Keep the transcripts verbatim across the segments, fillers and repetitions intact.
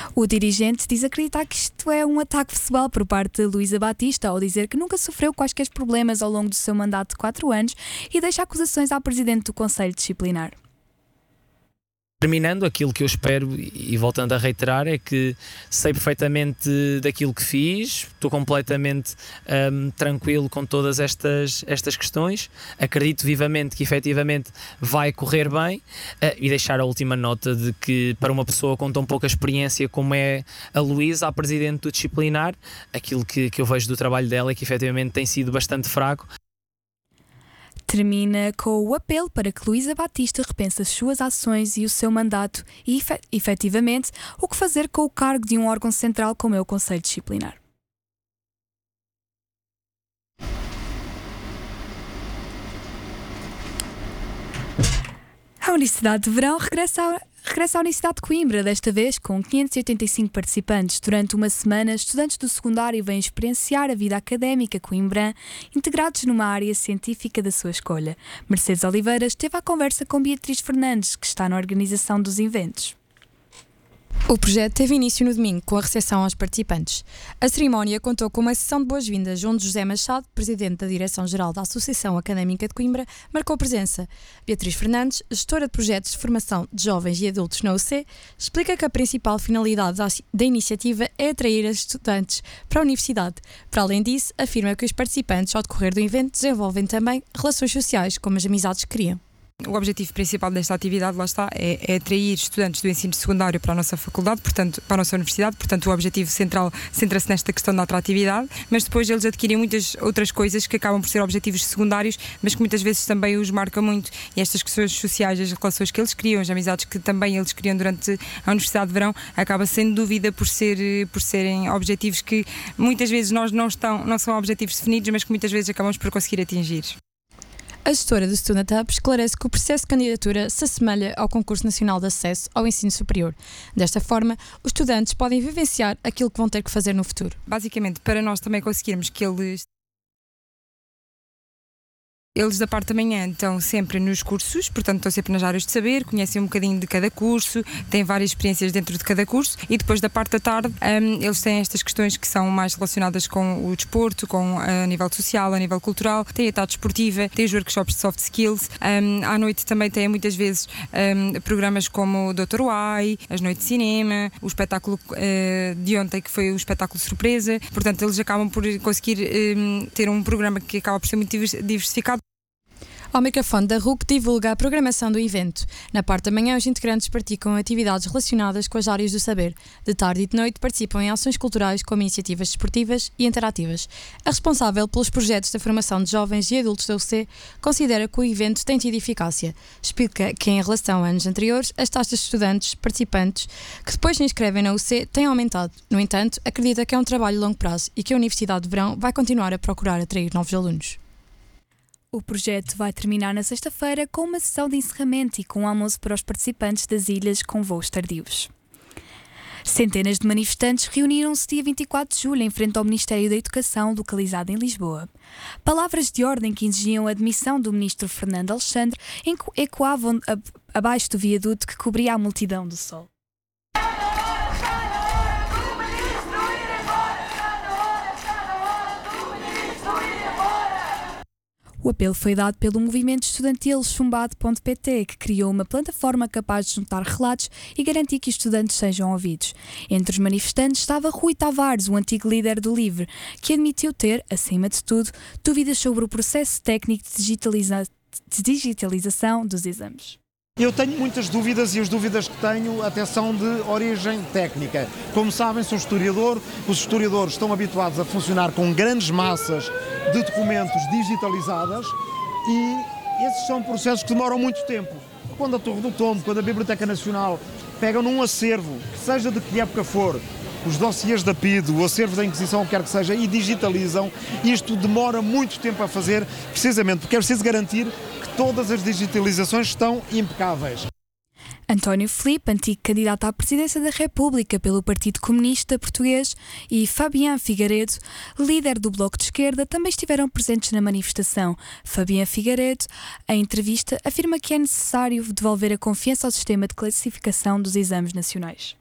O dirigente diz acreditar que isto é um ataque pessoal por parte de Luísa Batista, ao dizer que nunca sofreu quaisquer problemas ao longo do seu mandato de quatro anos e deixa acusações à Presidente do Conselho Disciplinar. Terminando, aquilo que eu espero, e voltando a reiterar, é que sei perfeitamente daquilo que fiz, estou completamente um, tranquilo com todas estas, estas questões, acredito vivamente que efetivamente vai correr bem, uh, e deixar a última nota de que para uma pessoa com tão pouca experiência como é a Luísa, a Presidente do Disciplinar, aquilo que, que eu vejo do trabalho dela é que efetivamente tem sido bastante fraco. Termina com o apelo para que Luísa Batista repense as suas ações e o seu mandato e, efetivamente, o que fazer com o cargo de um órgão central como é o Conselho Disciplinar. A Universidade de Verão regressa a Regressa à Universidade de Coimbra, desta vez com quinhentos e oitenta e cinco participantes. Durante uma semana, estudantes do secundário vêm experienciar a vida académica coimbrã, integrados numa área científica da sua escolha. Mercedes Oliveira esteve à conversa com Beatriz Fernandes, que está na organização dos eventos. O projeto teve início no domingo, com a recepção aos participantes. A cerimónia contou com uma sessão de boas-vindas, onde José Machado, presidente da Direção-Geral da Associação Académica de Coimbra, marcou presença. Beatriz Fernandes, gestora de projetos de formação de jovens e adultos na U C, explica que a principal finalidade da iniciativa é atrair os estudantes para a universidade. Para além disso, afirma que os participantes, ao decorrer do evento, desenvolvem também relações sociais, como as amizades que criam. O objetivo principal desta atividade, lá está, é, é atrair estudantes do ensino secundário para a nossa faculdade, portanto, para a nossa universidade, portanto o objetivo central centra-se nesta questão da atratividade, mas depois eles adquirem muitas outras coisas que acabam por ser objetivos secundários, mas que muitas vezes também os marcam muito, e estas questões sociais, as relações que eles criam, as amizades que também eles criam durante a Universidade de Verão, acaba sem dúvida por, ser, por serem objetivos que muitas vezes nós não, estão, não são objetivos definidos, mas que muitas vezes acabamos por conseguir atingir. A gestora do Student Hub esclarece que o processo de candidatura se assemelha ao Concurso Nacional de Acesso ao Ensino Superior. Desta forma, os estudantes podem vivenciar aquilo que vão ter que fazer no futuro. Basicamente, para nós também conseguirmos que eles... Eles da parte da manhã estão sempre nos cursos, portanto estão sempre nas áreas de saber, conhecem um bocadinho de cada curso, têm várias experiências dentro de cada curso, e depois da parte da tarde um, eles têm estas questões que são mais relacionadas com o desporto, com a nível social, a nível cultural, têm a tarde esportiva, têm os workshops de soft skills, um, à noite também têm muitas vezes um, programas como o doutor Uai, as noites de cinema, o espetáculo uh, de ontem que foi o espetáculo surpresa, portanto eles acabam por conseguir um, ter um programa que acaba por ser muito diversificado. Ao microfone da R U C divulga a programação do evento. Na parte da manhã, os integrantes praticam atividades relacionadas com as áreas do saber. De tarde e de noite participam em ações culturais como iniciativas desportivas e interativas. A responsável pelos projetos da formação de jovens e adultos da U C considera que o evento tem tido eficácia. Explica que, em relação a anos anteriores, as taxas de estudantes participantes que depois se inscrevem na U C têm aumentado. No entanto, acredita que é um trabalho a longo prazo e que a Universidade de Verão vai continuar a procurar atrair novos alunos. O projeto vai terminar na sexta-feira com uma sessão de encerramento e com um almoço para os participantes das ilhas com voos tardios. Centenas de manifestantes reuniram-se dia vinte e quatro de julho em frente ao Ministério da Educação, localizado em Lisboa. Palavras de ordem que exigiam a admissão do ministro Fernando Alexandre ecoavam abaixo do viaduto que cobria a multidão do sol. O apelo foi dado pelo movimento estudantil chumbado ponto pt, que criou uma plataforma capaz de juntar relatos e garantir que os estudantes sejam ouvidos. Entre os manifestantes estava Rui Tavares, o antigo líder do LIVRE, que admitiu ter, acima de tudo, dúvidas sobre o processo técnico de, digitaliza- de digitalização dos exames. Eu tenho muitas dúvidas e as dúvidas que tenho até são de origem técnica. Como sabem, sou historiador, os historiadores estão habituados a funcionar com grandes massas de documentos digitalizadas e esses são processos que demoram muito tempo. Quando a Torre do Tombo, quando a Biblioteca Nacional pegam num acervo, seja de que época for, os dossiês da P I D, o acervo da Inquisição, o que quer que seja, e digitalizam, isto demora muito tempo a fazer, precisamente porque é preciso garantir que todas as digitalizações estão impecáveis. António Filipe, antigo candidato à presidência da República pelo Partido Comunista Português, e Fabián Figueiredo, líder do Bloco de Esquerda, também estiveram presentes na manifestação. Fabián Figueiredo, em entrevista, afirma que é necessário devolver a confiança ao sistema de classificação dos exames nacionais.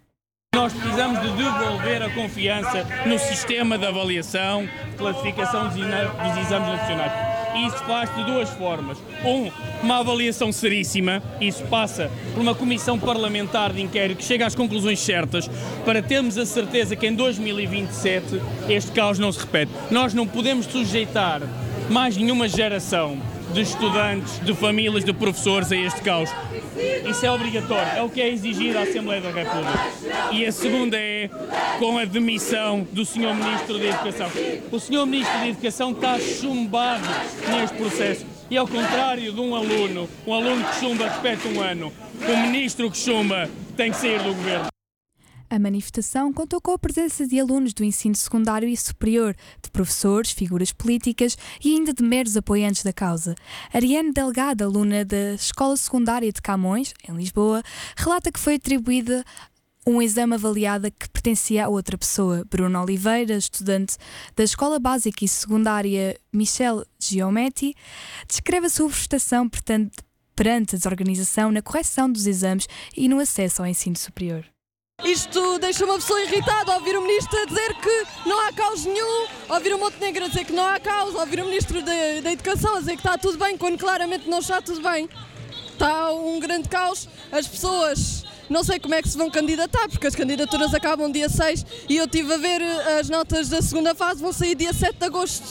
Nós precisamos de devolver a confiança no sistema de avaliação, de classificação dos exames nacionais. E isso faz de duas formas. Um, uma avaliação seríssima. Isso passa por uma comissão parlamentar de inquérito que chega às conclusões certas para termos a certeza que em dois mil e vinte e sete este caos não se repete. Nós não podemos sujeitar mais nenhuma geração de estudantes, de famílias, de professores a este caos. Isso é obrigatório, é o que é exigido à Assembleia da República. E a segunda é com a demissão do senhor Ministro da Educação. O senhor Ministro da Educação está chumbado neste processo. E ao contrário de um aluno, um aluno que chumba repete um ano, o ministro que chumba tem que sair do governo. A manifestação contou com a presença de alunos do ensino secundário e superior, de professores, figuras políticas e ainda de meros apoiantes da causa. Ariane Delgado, aluna da Escola Secundária de Camões, em Lisboa, relata que foi atribuída um exame avaliado que pertencia a outra pessoa. Bruno Oliveira, estudante da Escola Básica e Secundária Michel Giometti, descreve a sua frustração perante a desorganização na correção dos exames e no acesso ao ensino superior. Isto deixa uma pessoa irritada, ouvir o Ministro a dizer que não há caos nenhum, ouvir o Montenegro a dizer que não há caos, ouvir o Ministro da, da Educação a dizer que está tudo bem, quando claramente não está tudo bem. Está um grande caos, as pessoas não sei como é que se vão candidatar, porque as candidaturas acabam dia seis e eu estive a ver as notas da segunda fase, vão sair dia sete de agosto.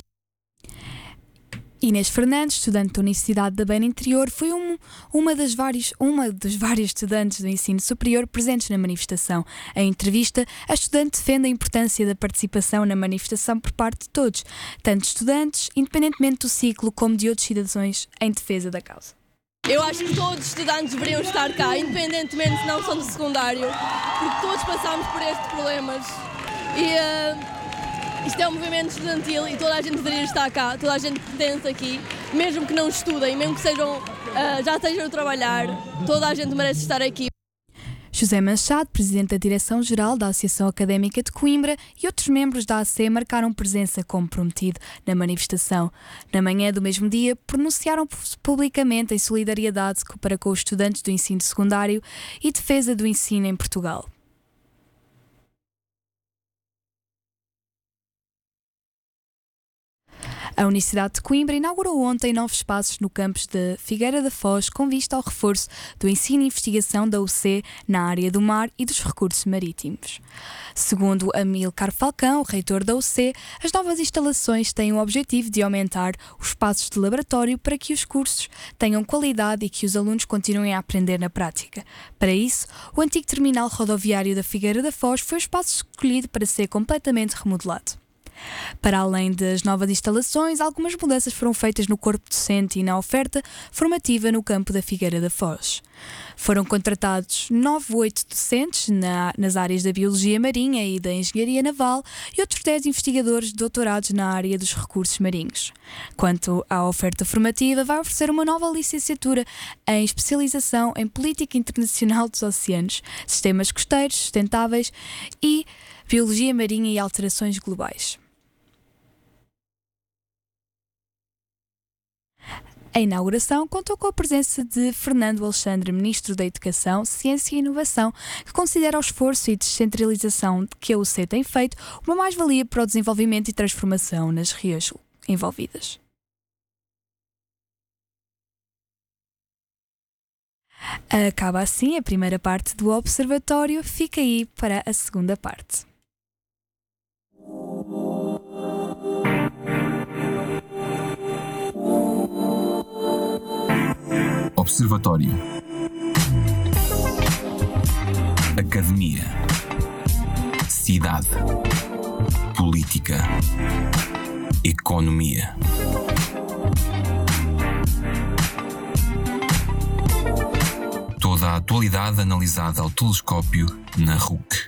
Inês Fernandes, estudante da Universidade da Beira Interior, foi um, uma, das vários, uma dos vários estudantes do ensino superior presentes na manifestação. Em entrevista, a estudante defende a importância da participação na manifestação por parte de todos, tanto estudantes, independentemente do ciclo, como de outros cidadãos em defesa da causa. Eu acho que todos os estudantes deveriam estar cá, independentemente se não são do secundário, porque todos passamos por estes problemas. E... Uh... Isto é um movimento estudantil e toda a gente deveria estar cá, toda a gente pertence aqui, mesmo que não estudem, mesmo que sejam, uh, já estejam a trabalhar, toda a gente merece estar aqui. José Machado, presidente da Direção-Geral da Associação Académica de Coimbra, e outros membros da A C marcaram presença como prometido na manifestação. Na manhã do mesmo dia, pronunciaram-se publicamente em solidariedade para com os estudantes do ensino secundário e defesa do ensino em Portugal. A Universidade de Coimbra inaugurou ontem novos espaços no campus de Figueira da Foz com vista ao reforço do ensino e investigação da U C na área do mar e dos recursos marítimos. Segundo Amílcar Falcão, reitor da U C, as novas instalações têm o objetivo de aumentar os espaços de laboratório para que os cursos tenham qualidade e que os alunos continuem a aprender na prática. Para isso, o antigo terminal rodoviário da Figueira da Foz foi o espaço escolhido para ser completamente remodelado. Para além das novas instalações, algumas mudanças foram feitas no corpo docente e na oferta formativa no campo da Figueira da Foz. Foram contratados nove, oito docentes na, nas áreas da Biologia Marinha e da Engenharia Naval e outros dez investigadores doutorados na área dos recursos marinhos. Quanto à oferta formativa, vai oferecer uma nova licenciatura em especialização em Política Internacional dos Oceanos, Sistemas Costeiros Sustentáveis e Biologia Marinha e Alterações Globais. A inauguração contou com a presença de Fernando Alexandre, Ministro da Educação, Ciência e Inovação, que considera o esforço e descentralização que a U C tem feito uma mais-valia para o desenvolvimento e transformação nas regiões envolvidas. Acaba assim a primeira parte do Observatório, fica aí para a segunda parte. Observatório. Academia. Cidade. Política. Economia. Toda a atualidade analisada ao telescópio na R U C.